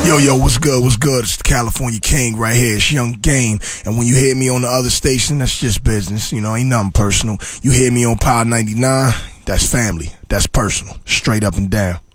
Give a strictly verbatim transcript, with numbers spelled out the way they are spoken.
Yo, yo, what's good, what's good? It's the California King right here. It's Young Game. And when you hear me on the other station, that's just business. You know, ain't nothing personal. You hear me on Power ninety-nine, that's family. That's personal. Straight up and down.